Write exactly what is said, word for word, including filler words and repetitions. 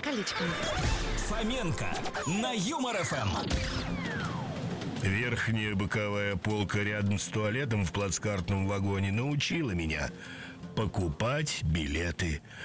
колечками. Фоменко на Юмор эф эм. Верхняя боковая полка рядом с туалетом в плацкартном вагоне научила меня покупать билеты